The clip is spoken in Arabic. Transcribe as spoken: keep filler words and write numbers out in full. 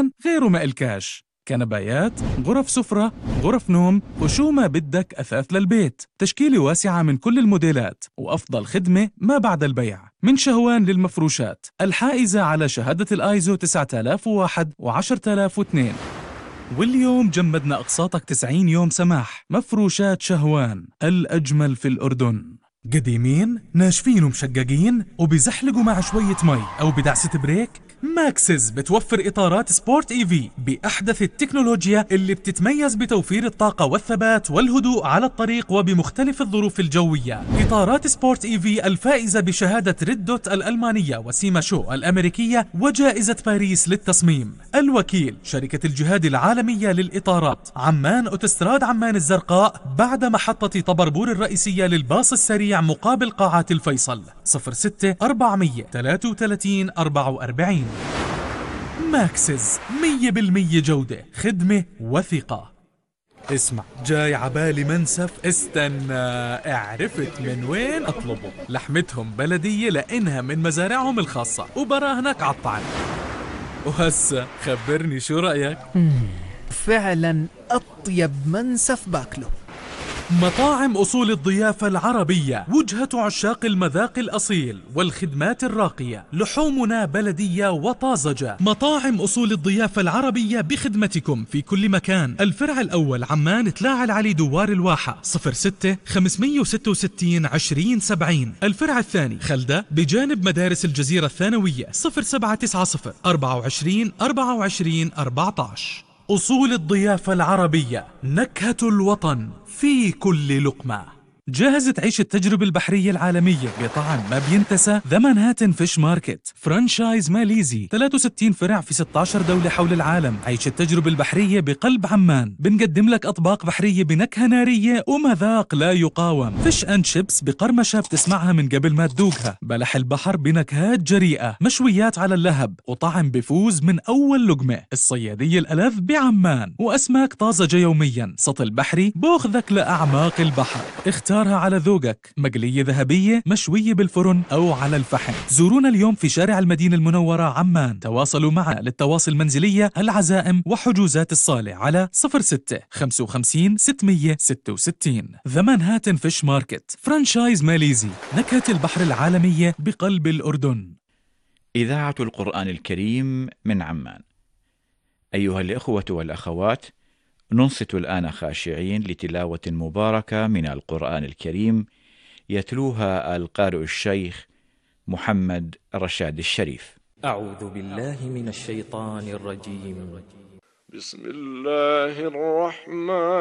كمان غيره ما إلكاش، كنبايات، غرف سفرة، غرف نوم، وشو ما بدك أثاث للبيت. تشكيلة واسعة من كل الموديلات، وأفضل خدمة ما بعد البيع. من شهوان للمفروشات الحائزة على شهادة الآيزو تسعة آلاف وواحد وعشرة آلاف واثنين. واليوم جمدنا أقساطك تسعين يوم سماح. مفروشات شهوان، الأجمل في الأردن. قديمين، ناشفين ومشققين، وبيزحلقوا مع شوية مي أو بدعسة بريك؟ ماكسز بتوفر إطارات سبورت إي في بأحدث التكنولوجيا اللي بتتميز بتوفير الطاقة والثبات والهدوء على الطريق وبمختلف الظروف الجوية. إطارات سبورت إي في الفائزة بشهادة ريد دوت الألمانية وسيما شو الأمريكية وجائزة باريس للتصميم. الوكيل شركة الجهاد العالمية للإطارات، عمان أوتوستراد عمان الزرقاء بعد محطة طبربور الرئيسية للباص السريع مقابل قاعات الفيصل. صفر ستة أربعمية ثلاثة وثلاثين أربعة وأربعين. ماكسز، مية بالمية جودة، خدمة وثقة. اسمع، جاي عبالي منسف، استنى، اعرفت من وين اطلبه. لحمتهم بلدية لانها من مزارعهم الخاصة وبراهنك عالطعم. وهسه خبرني شو رأيك؟ فعلا أطيب منسف باكله. مطاعم أصول الضيافة العربية، وجهة عشاق المذاق الأصيل والخدمات الراقية. لحومنا بلدية وطازجة. مطاعم أصول الضيافة العربية بخدمتكم في كل مكان. الفرع الأول عمان تلاعة العلي دوار الواحة صفر ستة خمسمية وستة وستين عشرين سبعين. الفرع الثاني خلدة بجانب مدارس الجزيرة الثانوية صفر سبعة تسعة صفر أربعة وعشرين أربعة وعشرين أربعة عشر. أصول الضيافة العربية، نكهة الوطن في كل لقمة. جاهز تعيش التجربة البحرية العالمية بطعم ما بينتسى؟ ذا مانهاتن فيش ماركت، فرانشايز ماليزي، ثلاثة وستين فرع في ستة عشر دولة حول العالم. عيش التجربة البحرية بقلب عمان. بنقدم لك أطباق بحرية بنكهة نارية ومذاق لا يقاوم. فيش أند شيبس بقرمشة بتسمعها من قبل ما تذوقها. بلح البحر بنكهات جريئة. مشويات على اللهب وطعم بفوز من أول لقمة. الصيادية الألذ بعمان، وأسماك طازجة يوميا. سطل بحري بأخذك لأعماق البحر. اختارها على ذوقك، مقلية ذهبية، مشوية بالفرن أو على الفحم. زورونا اليوم في شارع المدينة المنورة عمان. تواصلوا معنا للتواصل المنزلية، العزائم وحجوزات الصالة على صفر ستة خمسة خمسين ستمية ستة وستين. ذا مانهاتن فيش ماركت، فرانشايز ماليزي، نكهة البحر العالمية بقلب الأردن. إذاعة القرآن الكريم من عمان. أيها الإخوة والأخوات، ننصت الآن خاشعين لتلاوة مباركة من القرآن الكريم يتلوها القارئ الشيخ محمد رشاد الشريف. أعوذ بالله من الشيطان الرجيم. بسم الله الرحمن